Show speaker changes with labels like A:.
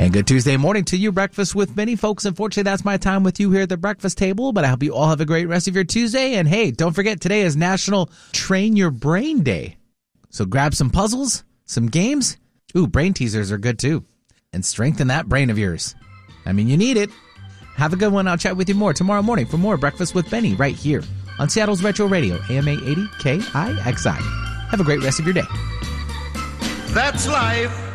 A: And good Tuesday morning to you, Breakfast with Benny. Folks, unfortunately, that's my time with you here at the breakfast table, but I hope you all have a great rest of your Tuesday. And hey, don't forget, today is National Train Your Brain Day. So grab some puzzles, some games. Ooh, brain teasers are good too. And strengthen that brain of yours. I mean, you need it. Have a good one. I'll chat with you more tomorrow morning for more Breakfast with Benny right here on Seattle's Retro Radio, AMA 80 KIXI. Have a great rest of your day.
B: That's life.